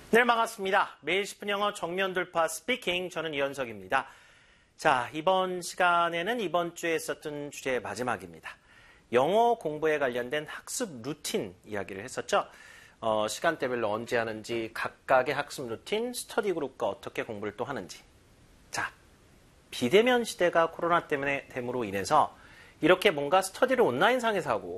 네, 반갑습니다. 매일 10분 영어 정면 돌파 스피킹, 저는 이현석입니다. 자, 이번 시간에는 이번 주에 썼던 주제의 마지막입니다. 영어 공부에 관련된 학습 루틴 이야기를 했었죠. 시간대별로 언제 하는지, 각각의 학습 루틴, 스터디 그룹과 어떻게 공부를 또 하는지. 자, 비대면 시대가 코로나 때문에 됨으로 인해서 이렇게 뭔가 스터디를 온라인상에서 하고